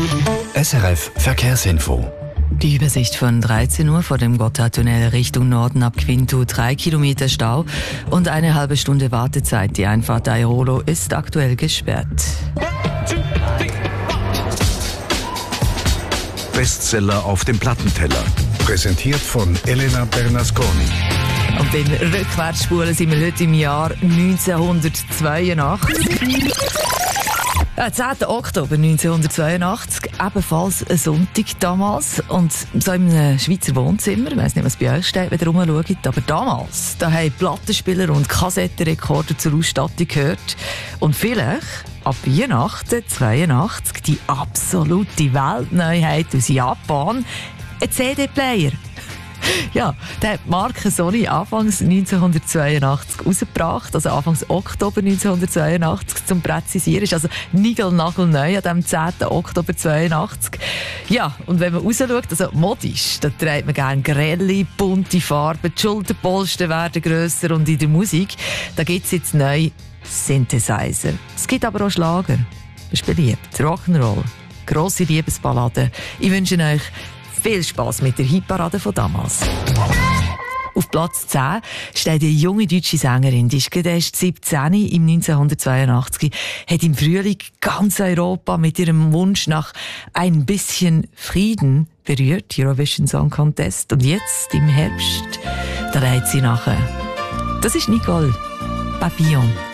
SRF Verkehrsinfo. Die Übersicht von 13 Uhr vor dem Gotthardtunnel Richtung Norden ab Quinto. 3 Kilometer Stau und eine halbe Stunde Wartezeit. Die Einfahrt Airolo ist aktuell gesperrt. Bestseller auf dem Plattenteller. Präsentiert von Elena Bernasconi. Und beim Rückwärtsspulen sind wir heute im Jahr 1982. 10. Oktober 1982, ebenfalls ein Sonntag damals. Und so in einem Schweizer Wohnzimmer, ich weiss nicht, was bei euch steht, wenn ihr rumschaut, aber damals, da haben Plattenspieler und Kassettenrekorder zur Ausstattung gehört. Und vielleicht ab Weihnachten 82 die absolute Weltneuheit aus Japan, ein CD-Player. Ja, der hat die Marke Sony anfangs 1982 rausgebracht, also anfangs Oktober 1982 zum Präzisieren. Ist also niegelnagelneu an dem 10. Oktober 82. Ja, und wenn man rausschaut, also modisch, da trägt man gerne grelle, bunte Farben, die Schulterpolster werden grösser und in der Musik, da gibt es jetzt neu Synthesizer. Es gibt aber auch Schlager. Das ist beliebt. Rock'n'Roll, grosse Liebesballaden. Ich wünsche euch viel Spass mit der Hitparade von damals. Auf Platz 10 steht die junge deutsche Sängerin, die ist gerade erst 17 im 1982, hat im Frühling ganz Europa mit ihrem Wunsch nach ein bisschen Frieden berührt, Eurovision Song Contest. Und jetzt, im Herbst, da lädt sie nachher. Das ist Nicole Papillon.